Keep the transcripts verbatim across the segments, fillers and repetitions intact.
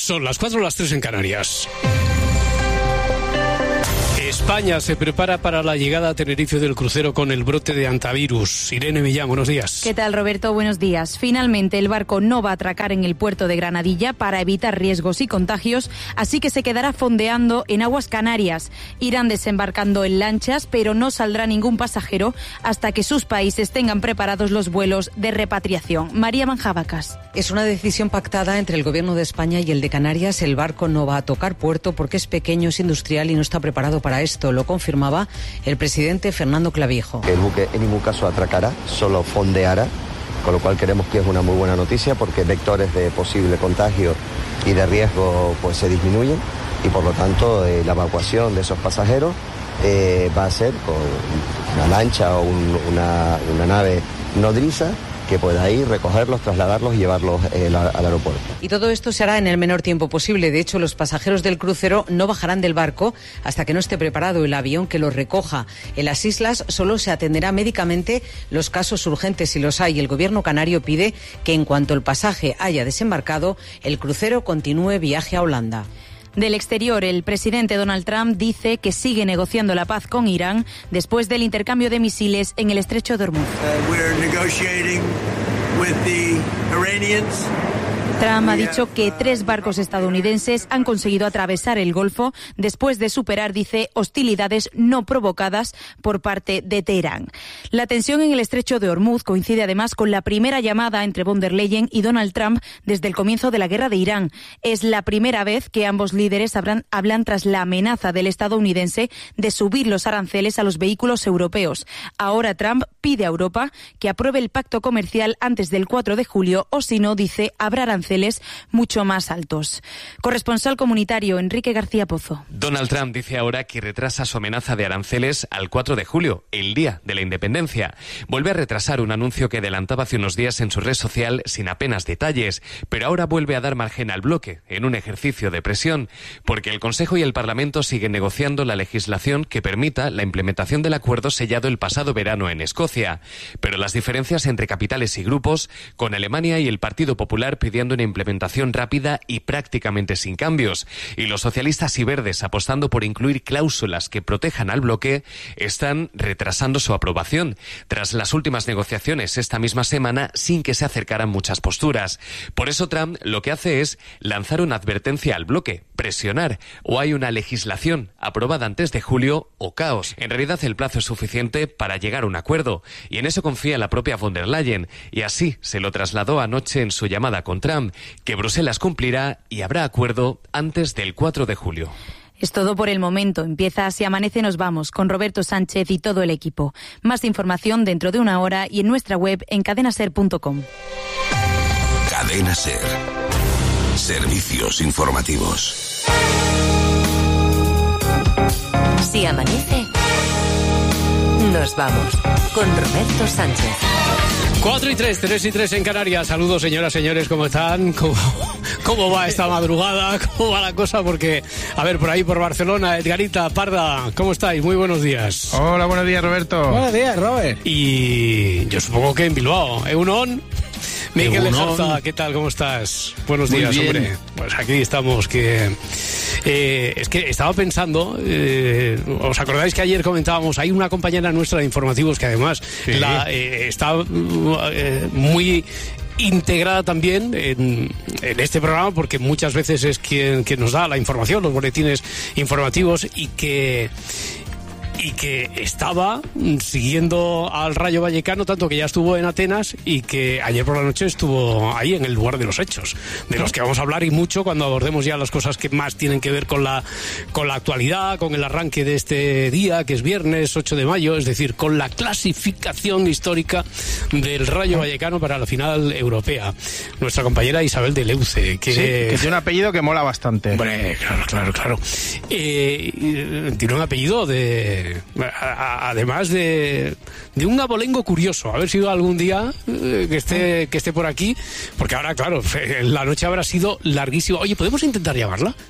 Son las cuatro, las tres en Canarias. España se prepara para la llegada a Tenerife del crucero con el brote de hantavirus. Irene Millán, buenos días. ¿Qué tal, Roberto? Buenos días. Finalmente, el barco no va a atracar en el puerto de Granadilla para evitar riesgos y contagios, así que se quedará fondeando en aguas canarias. Irán desembarcando en lanchas, pero no saldrá ningún pasajero hasta que sus países tengan preparados los vuelos de repatriación. María Manjabacas. Es una decisión pactada entre el Gobierno de España y el de Canarias. El barco no va a tocar puerto porque es pequeño, es industrial y no está preparado para esto. Lo confirmaba el presidente Fernando Clavijo. El buque en ningún caso atracará, solo fondeará, con lo cual creemos que es una muy buena noticia porque vectores de posible contagio y de riesgo pues se disminuyen y por lo tanto eh, la evacuación de esos pasajeros eh, va a ser con una lancha o un, una, una nave nodriza que pueda ir, recogerlos, trasladarlos y llevarlos eh, la, al aeropuerto. Y todo esto se hará en el menor tiempo posible. De hecho, los pasajeros del crucero no bajarán del barco hasta que no esté preparado el avión que los recoja. En las islas solo se atenderá médicamente los casos urgentes si los hay. El gobierno canario pide que en cuanto el pasaje haya desembarcado, el crucero continúe viaje a Holanda. Del exterior, el presidente Donald Trump dice que sigue negociando la paz con Irán después del intercambio de misiles en el estrecho de Hormuz. Uh, we're negotiating with the Iranians. Trump ha dicho que tres barcos estadounidenses han conseguido atravesar el Golfo después de superar, dice, hostilidades no provocadas por parte de Teherán. La tensión en el estrecho de Hormuz coincide además con la primera llamada entre von der Leyen y Donald Trump desde el comienzo de la guerra de Irán. Es la primera vez que ambos líderes hablan, hablan tras la amenaza del estadounidense de subir los aranceles a los vehículos europeos. Ahora Trump pide a Europa que apruebe el pacto comercial antes del cuatro de julio o si no, dice, habrá aranceles mucho más altos. Corresponsal comunitario Enrique García Pozo. Donald Trump dice ahora que retrasa su amenaza de aranceles al cuatro de julio, el día de la independencia. Vuelve a retrasar un anuncio que adelantaba hace unos días en su red social sin apenas detalles, pero ahora vuelve a dar margen al bloque en un ejercicio de presión, porque el Consejo y el Parlamento siguen negociando la legislación que permita la implementación del acuerdo sellado el pasado verano en Escocia. Pero las diferencias entre capitales y grupos, con Alemania y el Partido Popular pidiendo una implementación rápida y prácticamente sin cambios, y los socialistas y verdes apostando por incluir cláusulas que protejan al bloque, están retrasando su aprobación, tras las últimas negociaciones esta misma semana sin que se acercaran muchas posturas. Por eso Trump lo que hace es lanzar una advertencia al bloque, presionar, o hay una legislación aprobada antes de julio o caos. En realidad el plazo es suficiente para llegar a un acuerdo, y en eso confía la propia von der Leyen, y así se lo trasladó anoche en su llamada con Trump, que Bruselas cumplirá y habrá acuerdo antes del cuatro de julio. Es todo por el momento. Empieza Si Amanece Nos Vamos con Roberto Sánchez y todo el equipo. Más información dentro de una hora y en nuestra web en cadena ser punto com. Cadena Ser. Servicios informativos. Si amanece, nos vamos con Roberto Sánchez. Cuatro y tres, tres y tres en Canarias. Saludos, señoras, señores, ¿cómo están? ¿Cómo, cómo va esta madrugada? ¿Cómo va la cosa? Porque, a ver, por ahí, por Barcelona, Edgarita, Parda, ¿cómo estáis? Muy buenos días. Hola, buenos días, Roberto. Buenos días, Robert. Y yo supongo que en Bilbao, Eunon. Miguel Lejarza, ¿qué tal? ¿Cómo estás? Buenos Muy días, bien. hombre. Pues aquí estamos, que... Eh, es que estaba pensando, eh, ¿os acordáis que ayer comentábamos? Hay una compañera nuestra de informativos que además Sí. la, eh, está eh, muy integrada también en, en este programa, porque muchas veces es quien, quien nos da la información, los boletines informativos, y que... y que estaba siguiendo al Rayo Vallecano, tanto que ya estuvo en Atenas y que ayer por la noche estuvo ahí en el lugar de los hechos, de los que vamos a hablar y mucho cuando abordemos ya las cosas que más tienen que ver con la, con la actualidad, con el arranque de este día, que es viernes ocho de mayo, es decir, con la clasificación histórica del Rayo Vallecano para la final europea. Nuestra compañera Isabel de Leuce, que, Sí, que tiene un apellido que mola bastante. Hombre, claro, claro, claro. Eh, tiene un apellido de... además de, de un abolengo curioso. A ver si algún día eh, que esté que esté por aquí, porque ahora, claro, la noche habrá sido larguísima. Oye, ¿podemos intentar llamarla?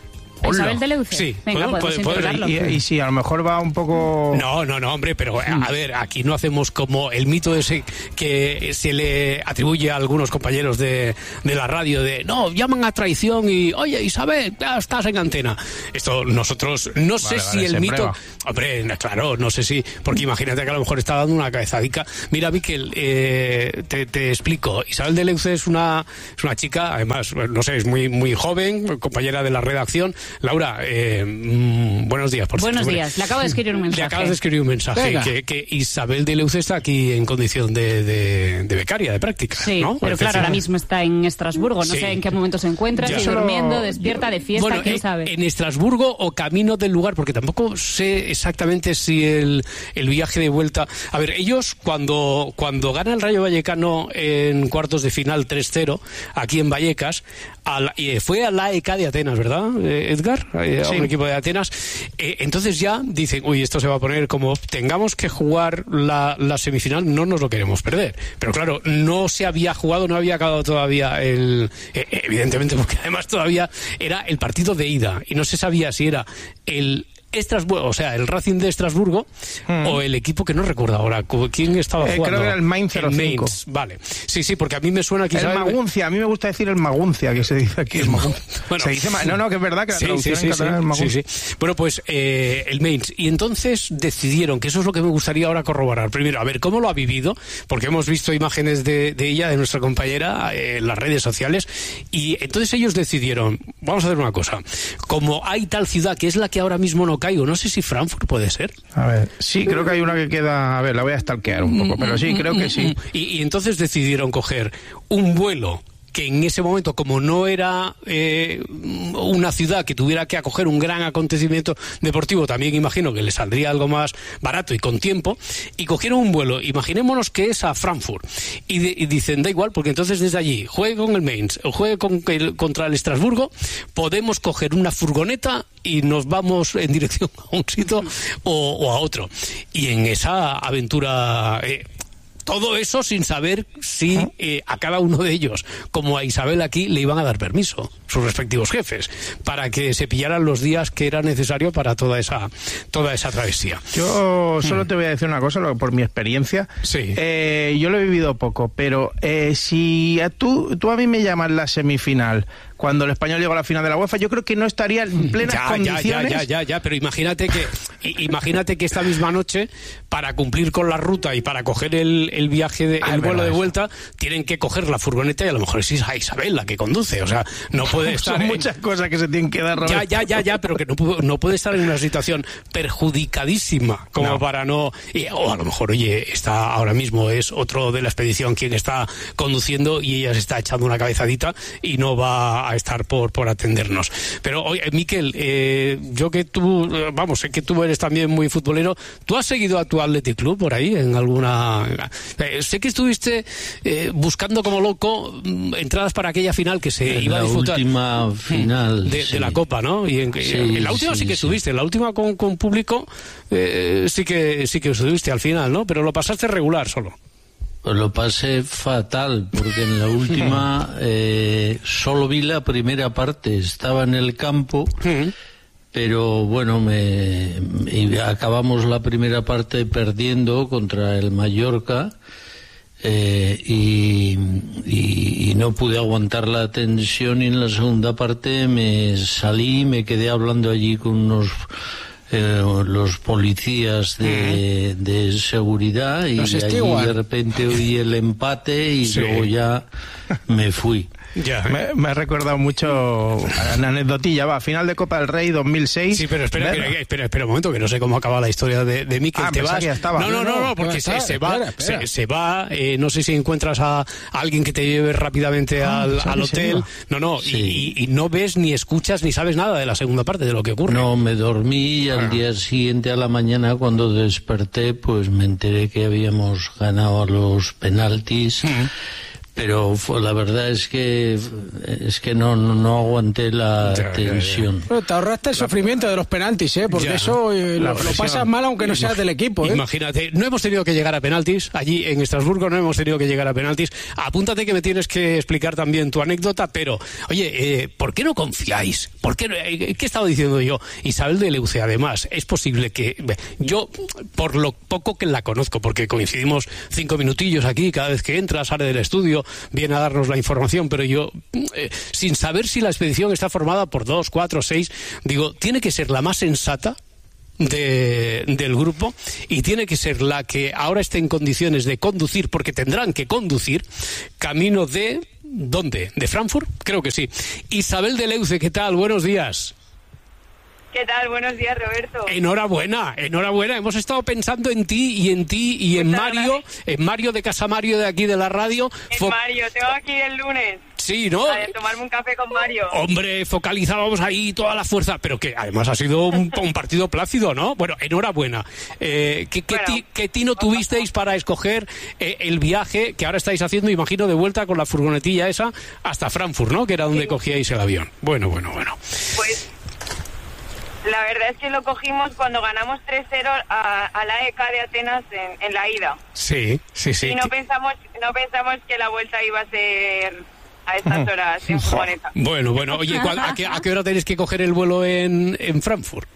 Isabel Deleuze. Sí. Venga, Bueno, podemos puede- puede- intentarlo. Y, y si a lo mejor va un poco... No, no, no, hombre, pero a ver, aquí no hacemos como el mito ese que se le atribuye a algunos compañeros de, de la radio de, no, llaman a traición y, oye, Isabel, ya estás en antena. Esto nosotros, no sé Vale, si vale, el se mito... prueba. Hombre, claro, no sé si... Porque imagínate que a lo mejor está dando una cabezadica. Mira, Miquel, eh, te, te explico. Isabel Deleuze es una, es una chica, además, no sé, es muy, muy joven, compañera de la redacción. Laura, eh, mm, buenos días, por Buenos cierto. días, le acabo de escribir un mensaje. Le acabas de escribir un mensaje Venga. que, que Isabel Deleuze está aquí en condición de, de, de becaria, de práctica. Sí, ¿no? pero claro, ahora mismo está en Estrasburgo. No Sí. sé en qué momento se encuentra, Ya. si Solo- durmiendo, despierta, de fiesta, Bueno, quién en, sabe. en Estrasburgo o camino del lugar, porque tampoco sé exactamente si el, el viaje de vuelta... A ver, ellos cuando, cuando gana el Rayo Vallecano en cuartos de final tres cero, aquí en Vallecas, a la- eh, fue a la A E K de Atenas, ¿verdad, eh, Edgar? Eh, a Sí. un equipo de Atenas. Eh, entonces ya dicen, uy, esto se va a poner como tengamos que jugar la, la semifinal, no nos lo queremos perder. Pero claro, no se había jugado, no había acabado todavía el... eh, evidentemente, porque además todavía era el partido de ida y no se sabía si era el Estrasburgo, o sea, el Racing de Estrasburgo Mm. o el equipo que no recuerdo ahora cu- quién estaba Eh, jugando. creo que era el Mainz cero cinco. Mainz, vale. Sí, sí, porque a mí me suena que El Isabel- Maguncia, a mí me gusta decir el Maguncia, que se dice aquí. El Maguncia. Bueno. Se dice ma- no, no, que es verdad que la Sí, traducción sí, sí, en catalán sí, es Maguncia. sí, sí. Bueno, pues eh, el Mainz. Y entonces decidieron, que eso es lo que me gustaría ahora corroborar. Primero, a ver cómo lo ha vivido, porque hemos visto imágenes de, de ella, de nuestra compañera, eh, en las redes sociales. Y entonces ellos decidieron, vamos a hacer una cosa. Como hay tal ciudad que es la que ahora mismo no caigo, no sé si Frankfurt puede ser. A ver, sí, creo que hay una que queda... A ver, la voy a stalkear un poco, pero sí, creo que sí. Y, y entonces decidieron coger un vuelo que en ese momento, como no era eh, una ciudad que tuviera que acoger un gran acontecimiento deportivo, también imagino que le saldría algo más barato y con tiempo, y cogieron un vuelo, imaginémonos que es a Frankfurt, y, de- y dicen, da igual, porque entonces desde allí, juegue con el Mainz, o juegue con el- contra el Estrasburgo, podemos coger una furgoneta y nos vamos en dirección a un sitio o, o a otro. Y en esa aventura... eh, todo eso sin saber si eh, a cada uno de ellos, como a Isabel aquí, le iban a dar permiso, sus respectivos jefes, para que se pillaran los días que era necesario para toda esa toda esa travesía. Yo solo te voy a decir una cosa, lo- por mi experiencia. Sí. Eh, yo lo he vivido poco, pero eh, si a tú, tú a mí me llamas la semifinal, cuando el Español llegó a la final de la UEFA, yo creo que no estaría en plenas Ya, ya, condiciones. ya, ya, ya, ya, pero imagínate que i- imagínate que esta misma noche, para cumplir con la ruta y para coger el, el viaje, de, Ah, el es vuelo verdad de eso. vuelta, tienen que coger la furgoneta y a lo mejor es Isa- Isabel la que conduce, o sea, no puede estar... Son en- muchas cosas que se tienen que dar, Ya, Roberto. ya, ya, ya, pero que no, pu- no puede estar en una situación perjudicadísima como No. para no... y- o a lo mejor, oye, está ahora mismo es otro de la expedición quien está conduciendo y ella se está echando una cabezadita y no va a estar por, por atendernos. Pero, oye, Miquel, eh, yo que tú, eh, vamos, sé que tú eres también muy futbolero, ¿tú has seguido a tu Athletic Club por ahí en alguna... eh, sé que estuviste eh, buscando como loco mm, entradas para aquella final que se En iba a la disfrutar. última final, de, sí. de la Copa, ¿no? Y en, Sí, en la última sí, sí, que sí. estuviste, en la última con, con público eh, sí que sí que estuviste al final, ¿no? Pero lo pasaste regular solo. Pues lo pasé fatal, porque en la última eh, solo vi la primera parte, estaba en el campo, pero bueno, me, me- acabamos la primera parte perdiendo contra el Mallorca. Eh, y, y- y no pude aguantar la tensión, y en la segunda parte me salí, me quedé hablando allí con unos eh, los policías de, de seguridad, y Los allí Stewart. de repente oí el empate y Sí. luego ya me fui. Ya. Me, me ha recordado mucho una anecdotilla, va, final de Copa del Rey dos mil seis. Sí, pero espera, Verlo. que- espera, espera un momento, que no sé cómo acaba la historia de, de Mikel. Ah, Te pensaba vas. que ya estaba. No, no, no, No, no, no, porque no, se, está, se va, espera, espera. Se, se va. eh, no sé si encuentras a alguien que te lleve rápidamente Ah, al, pensaba al que se hotel. iba. No, no, Sí. y, y- y no ves ni escuchas ni sabes nada de la segunda parte de lo que ocurre. No, me dormí y al Ah. día siguiente a la mañana, cuando desperté, pues me enteré que habíamos ganado a los penaltis. pero fue, la verdad es que es que no no, no aguanté la ya, tensión. Ya, ya. Bueno, te ahorraste el sufrimiento de los penaltis, ¿eh? Porque ya, eso eh, lo, lo pasas mal aunque no seas del equipo, ¿eh? Imagínate, no hemos tenido que llegar a penaltis, allí en Estrasburgo no hemos tenido que llegar a penaltis. Apúntate que me tienes que explicar también tu anécdota, pero, oye, eh, ¿por qué no confiáis? ¿Por qué no, eh, ¿Qué he estado diciendo yo? Isabel de Leuce, además, es posible que yo, por lo poco que la conozco, porque coincidimos cinco minutillos aquí, cada vez que entra, sale del estudio, viene a darnos la información, pero yo, eh, sin saber si la expedición está formada por dos, cuatro, seis, digo, tiene que ser la más sensata de, del grupo y tiene que ser la que ahora esté en condiciones de conducir, porque tendrán que conducir camino de... ¿Dónde? ¿De Frankfurt? Creo que sí. Isabel de Leuce, ¿qué tal? Buenos días. ¿Qué tal? Buenos días, Roberto. Enhorabuena, enhorabuena. Hemos estado pensando en ti y en ti y en Mario, en Mario de Casa Mario de aquí de la radio. En Fo- Mario, tengo aquí el lunes. Sí, ¿no? A tomarme un café con Mario. Hombre, focalizábamos ahí toda la fuerza, pero que además ha sido un, un partido plácido, ¿no? Bueno, enhorabuena. Eh, ¿qué, qué, bueno, ti, ¿Qué tino tuvisteis para escoger eh, el viaje que ahora estáis haciendo, imagino, de vuelta con la furgonetilla esa hasta Frankfurt, ¿no? Que era donde sí. cogíais el avión. Bueno, bueno, bueno. Pues... la verdad es que lo cogimos cuando ganamos tres cero a, a la E K de Atenas en, en la ida. Sí, sí, sí. Y no pensamos, no pensamos que la vuelta iba a ser a estas horas en furgoneta. Bueno, bueno. Oye, ¿a qué, a qué hora tenéis que coger el vuelo en, en Frankfurt?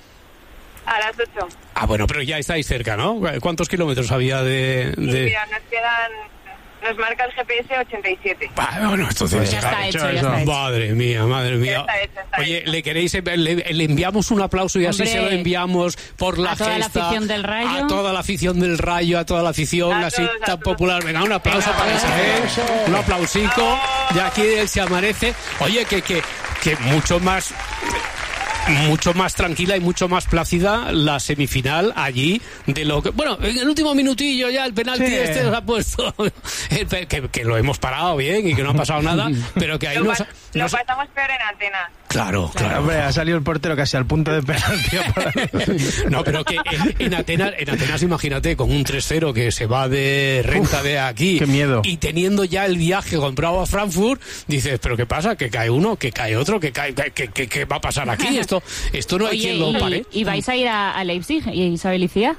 A las ocho. Ah, bueno, pero ya estáis cerca, ¿no? ¿Cuántos kilómetros había de...? de... Sí, mira, nos quedan... Nos marca el G P S ochenta y siete. Ah, bueno, entonces ya está hecho, ya está hecho. Madre mía, madre mía. Ya está hecho, está Oye, hecho. le queréis, le, le enviamos un aplauso y así Hombre, se lo enviamos por la a toda gesta, la afición del Rayo. a toda la afición del Rayo, a toda la afición A así todos, tan a popular. Venga, un aplauso Venga, para Isabel, un aplausico. De aquí él se amanece. Oye, que que que mucho más mucho más tranquila y mucho más plácida la semifinal allí de lo que... Bueno, en el último minutillo ya el penalti sí. este nos ha puesto... que, que lo hemos parado bien y que no ha pasado nada, pero que ahí lo, nos, pas, nos... lo pasamos peor en Atenas. Claro, claro. claro. Hombre, ha salido el portero casi al punto de penalti. No, pero que en, en, Atenas, en Atenas, imagínate, con un tres cero que se va de renta Uf, de aquí. Qué miedo. Y teniendo ya el viaje comprado a Frankfurt, dices, ¿pero qué pasa? Que cae uno, que cae otro, que cae, que, que, que va a pasar aquí. Esto, esto no hay Oye, quien lo pare. ¿Y, y vais a ir a, a Leipzig, Isabel y Cía?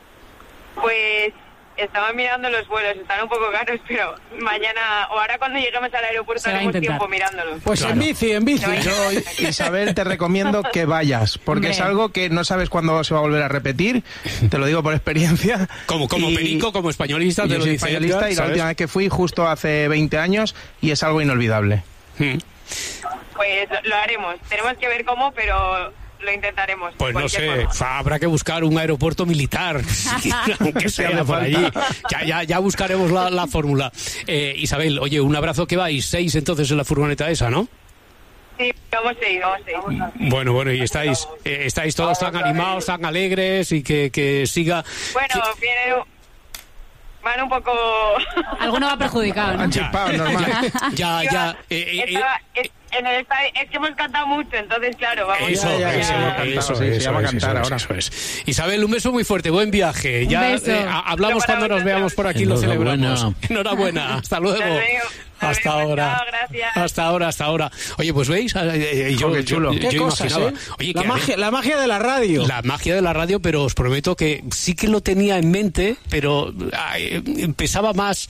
Pues... estaban mirando los vuelos, están un poco caros, pero mañana o ahora cuando lleguemos al aeropuerto haremos tiempo mirándolos. Pues claro. en bici, en bici. Yo, Isabel, te recomiendo que vayas, porque Hombre. es algo que no sabes cuándo se va a volver a repetir, te lo digo por experiencia. Como como y, perico, como españolista, te lo soy dice españolista Edgar, y ¿sabes? La última vez que fui justo hace veinte años y es algo inolvidable. Hmm. Pues lo, lo haremos, tenemos que ver cómo, pero... lo intentaremos. Pues no sé, forma. habrá que buscar un aeropuerto militar, aunque sea por allí. Ya, ya, ya buscaremos la, la fórmula. Eh, Isabel, oye, un abrazo, que vais seis entonces en la furgoneta esa, ¿no? Sí, vamos seis, vamos seis. Bueno, bueno, y estáis, eh, estáis todos tan animados, tan alegres y que, que siga... Bueno, que... viene... van un poco... Alguno va perjudicado, ¿no? Ya, normal. ya, ya. ya eh, Estaba, eh, en el estadio, es que hemos cantado mucho, entonces claro, vamos eso, a... Ya, ya, eso, ya, eso, eso, sí, eso, se llama eso, cantar eso, ahora. Eso es. Isabel, un beso muy fuerte, buen viaje. Ya eh, hablamos cuando nos veamos por aquí, lo celebramos. Enhorabuena, hasta luego. Hasta ahora, hasta ahora, hasta ahora. Oye, pues veis, eh, yo, oh, qué chulo. yo, yo, ¿Qué yo cosas, imaginaba. eh? Oye, la, que magia, la magia de la radio. La magia de la radio, pero os prometo que sí que lo tenía en mente, pero ay, empezaba más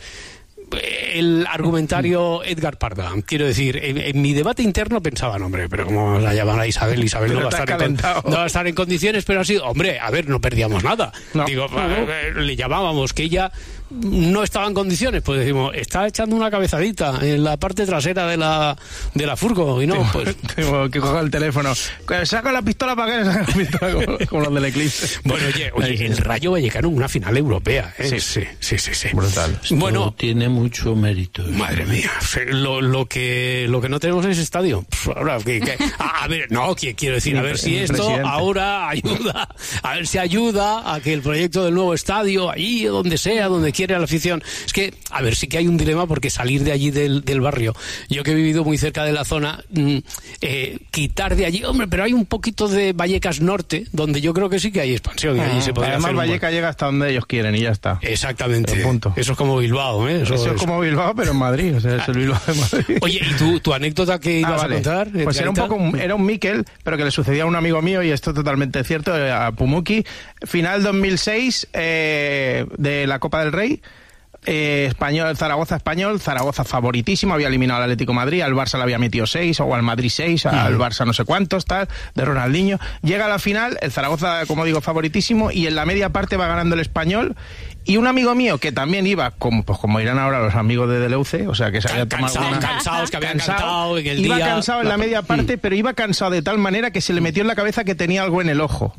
el argumentario Edgar Parda. Quiero decir, en, en mi debate interno pensaba, no, hombre, pero como la llaman a Isabel, Isabel no va, a estar en, no va a estar en condiciones, pero ha sido, hombre, a ver, no perdíamos nada. No. Digo, no. le llamábamos que ella no estaba en condiciones, pues decimos, está echando una cabezadita en la parte trasera de la de la furgo, y no, tengo, pues... Tengo que coger el teléfono. Saca la pistola para que saca la pistola, como, como los del Eclipse. Bueno, oye, oye, el Rayo Vallecano en una final europea, ¿eh? Sí, sí, sí, sí. sí. Brutal. Esto bueno, tiene mucho mérito. Madre mía, lo, lo que lo que no tenemos es estadio. Ahora, que, que, a, a ver, no, quiero decir, a ver si esto presidente. ahora ayuda, a ver si ayuda a que el proyecto del nuevo estadio, ahí, donde sea, donde quiera, quiere la afición. Es que, a ver, sí que hay un dilema porque salir de allí del, del barrio, yo que he vivido muy cerca de la zona, mmm, eh, quitar de allí, hombre, pero hay un poquito de Vallecas Norte, donde yo creo que sí que hay expansión. Ah, y allí se podría además, hacer Vallecas buen... llega hasta donde ellos quieren y ya está. Exactamente. Punto. Eso es como Bilbao, ¿eh? Eso, Eso es como Bilbao, pero en Madrid. O sea, es el Bilbao de Madrid. Oye, ¿y tu, tu anécdota que ibas ah, vale. a contar? Pues era un poco un, era un Mikel, pero que le sucedía a un amigo mío, y esto es totalmente cierto, a Pumuki. Final dos mil seis eh, de la Copa del Rey. Eh, español, Zaragoza español, Zaragoza favoritísimo, había eliminado al Atlético de Madrid, al Barça le había metido seis, o al Madrid seis, al Barça no sé cuántos, tal, de Ronaldinho. Llega a la final, el Zaragoza, como digo, favoritísimo, y en la media parte va ganando el Español. Y un amigo mío que también iba, como, pues como irán ahora los amigos de Deleuze, o sea que se había tomado cansados, una... cansados, que habían cansado, cantado en el iba día. cansado en la media parte, pero iba cansado de tal manera que se le metió en la cabeza que tenía algo en el ojo.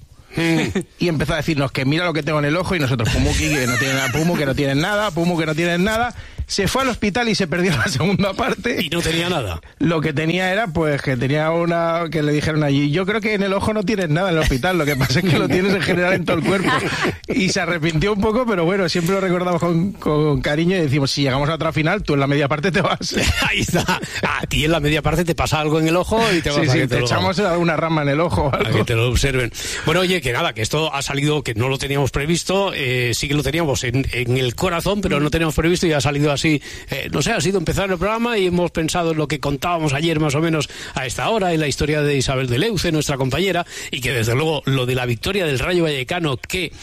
Y empezó a decirnos que mira lo que tengo en el ojo, y nosotros, Pumuki, que no tienen nada, Pumu, que no tienen nada, Pumu, que no tienen nada. Se fue al hospital y se perdió la segunda parte. Y no tenía nada. Lo que tenía era, pues, que tenía una... que le dijeron allí, yo creo que en el ojo no tienes nada en el hospital, lo que pasa es que lo tienes en general en todo el cuerpo. Y se arrepintió un poco, pero bueno, siempre lo recordamos con, con cariño y decimos, si llegamos a otra final, tú en la media parte te vas. Ahí está. A ti en la media parte te pasa algo en el ojo y te vas sí, a sí, que te, te lo... echamos alguna rama en el ojo o algo. A que te lo observen. Bueno, oye, que nada, que esto ha salido, que no lo teníamos previsto, eh, sí que lo teníamos en, en el corazón, pero no teníamos previsto y ha salido así, eh, no sé, ha sido empezar el programa y hemos pensado en lo que contábamos ayer más o menos a esta hora, en la historia de Isabel Deleuze, nuestra compañera, y que desde luego lo de la victoria del Rayo Vallecano, que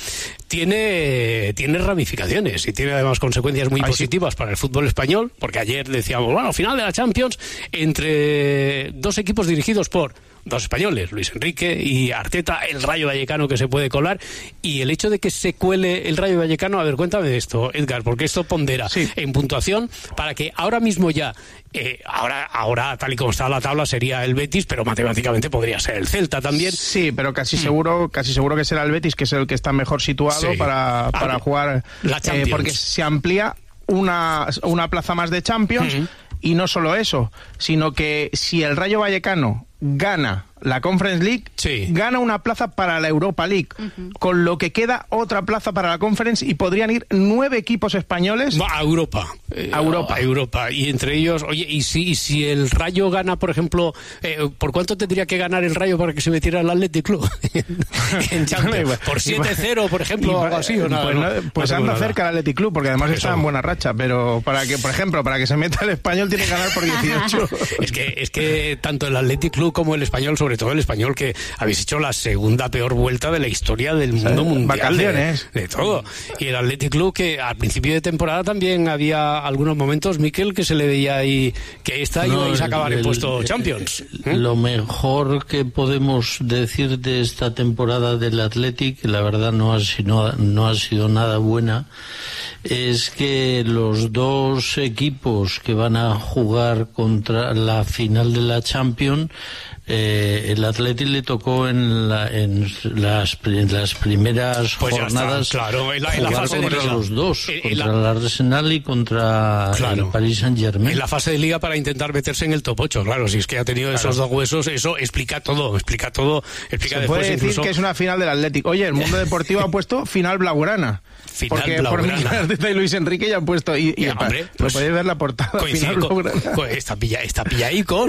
tiene, tiene ramificaciones y tiene además consecuencias muy Ay, positivas sí. para el fútbol español, porque ayer decíamos, bueno, final de la Champions entre dos equipos dirigidos por dos españoles, Luis Enrique y Arteta, el Rayo Vallecano que se puede colar, y el hecho de que se cuele el Rayo Vallecano, a ver, cuéntame de esto, Edgar, porque esto pondera sí. en puntuación para que ahora mismo ya, eh, ahora, ahora tal y como está la tabla sería el Betis, pero matemáticamente podría ser el Celta también. Sí, pero casi mm. seguro, casi seguro que será el Betis, que es el que está mejor situado sí. para, para ah, jugar, la Champions. Eh, porque se amplía una, una plaza más de Champions, mm-hmm. y no solo eso, sino que si el Rayo Vallecano gana la Conference League, sí. gana una plaza para la Europa League, uh-huh. con lo que queda otra plaza para la Conference, y podrían ir nueve equipos españoles a Europa. Eh, a Europa. A Europa. Y entre ellos, oye, y si, y si el Rayo gana, por ejemplo, eh, ¿por cuánto tendría que ganar el Rayo para que se metiera al Athletic Club? en Champions. Por siete cero, por ejemplo, o algo así. ¿O nada? Pues, no, pues no anda cerca el Athletic Club, porque además está en buena racha, pero para que, por ejemplo, para que se meta el Español tiene que ganar por dieciocho. es que es que tanto el Athletic Club como el Español, sobre todo el Español, que habéis hecho la segunda peor vuelta de la historia del mundo mundial. Vacaciones. De, de todo. Y el Athletic Club, que al principio de temporada también había algunos momentos, Miquel, que se le veía ahí que esta no, ibais a acabar el, en puesto el, Champions. ¿Eh? Lo mejor que podemos decir de esta temporada del Athletic, la verdad no ha sido, no ha sido nada buena, es que los dos equipos que van a jugar contra la final de la Champions, Eh, el Athletic le tocó en, la, en, las, en las primeras pues jornadas está, claro, en la, en la jugar fase contra de liga. los dos, en, contra en la... el Arsenal y contra claro. el Paris Saint-Germain. En la fase de liga para intentar meterse en el top ocho, claro, si es que ha tenido claro. esos dos huesos, eso explica todo, explica todo, explica Se después puede decir incluso... que es una final del Athletic. Oye, el Mundo Deportivo ha puesto final blaugrana. Final porque blaugrana. Por Arteta y Luis Enrique ya han puesto y, y ya, pa, hombre, pues, podéis ver la portada final blaugrana. Con, está pilla, está pillaico,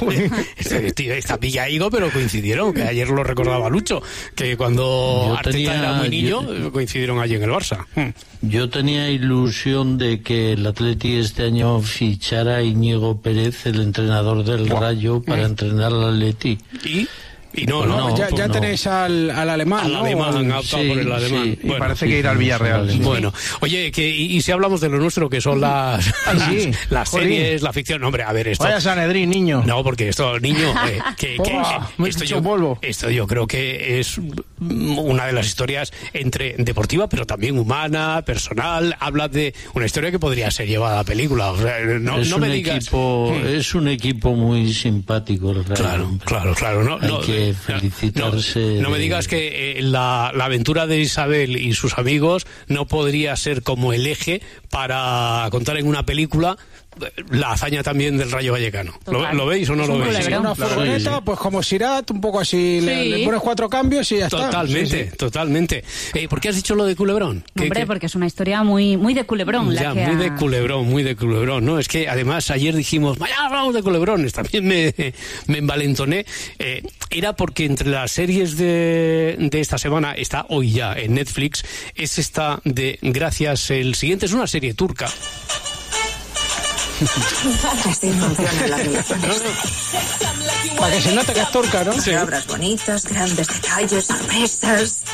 está, está pillaico, pero coincidieron, que ayer lo recordaba Lucho, que cuando yo Arteta tenía, era muy niño yo, coincidieron allí en el Barça. Yo tenía ilusión de que el Atleti este año fichara a Íñigo Pérez, el entrenador del wow. Rayo, para mm. entrenar al Atleti. ¿Y? Y no, no, no ya, pues ya no. tenéis al, al alemán, al ¿no? alemán, han optado sí, por el alemán. Sí. Bueno, y parece que irá al Villarreal. Sí. Bueno, oye, que y, y si hablamos de lo nuestro, que son las Ay, sí. las, las series, la ficción, no, hombre, a ver esto. Vaya Sanedrín, niño. No, porque esto, niño, eh, que, que, oh, que esto, yo, polvo. esto yo creo que es una de las historias entre deportiva, pero también humana, personal. Habla de una historia que podría ser llevada a película. O sea, no, es no un me digas. Equipo, hmm. Es un equipo muy simpático, el Real. Claro, claro, claro. No, Hay no, que felicitar. No, no me digas que eh, la, la aventura de Isabel y sus amigos no podría ser como el eje para contar en una película la hazaña también del Rayo Vallecano. ¿Lo, ¿Lo veis o no lo veis? Sí, una furgoneta, pues como Sirat, un poco así, sí. le, le pones cuatro cambios y ya totalmente, está. Sí, sí. Totalmente, eh, ¿por qué has dicho lo de Culebrón? Hombre, ¿Qué, qué? porque es una historia muy, muy de Culebrón. Ya, la que muy ha... de Culebrón, muy de Culebrón, ¿no? Es que además ayer dijimos, mañana hablamos de Culebrones, también me, me envalentoné. Eh, era porque entre las series de, de esta semana, está hoy ya en Netflix, es esta de Gracias, el siguiente es una serie turca. Así funciona la relación. Para que se note que es turca, ¿no? Sí. Palabras bonitas, grandes detalles, sorpresas.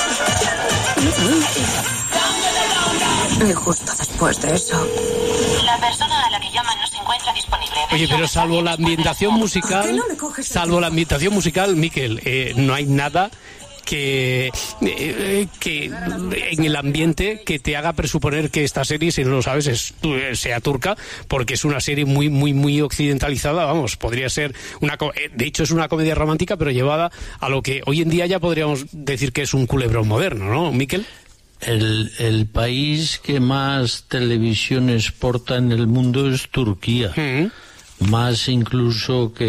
Y justo después de eso... La persona a la que llaman no se encuentra disponible. Oye, pero salvo la ambientación musical, salvo la ambientación musical, Miquel, eh, no hay nada... Que, eh, que en el ambiente que te haga presuponer que esta serie, si no lo sabes, es, sea turca, porque es una serie muy, muy, muy occidentalizada, vamos, podría ser una, de hecho es una comedia romántica, pero llevada a lo que hoy en día ya podríamos decir que es un Culebrón moderno, ¿no, Miquel? El, el país que más televisión exporta en el mundo es Turquía, uh-huh. más incluso que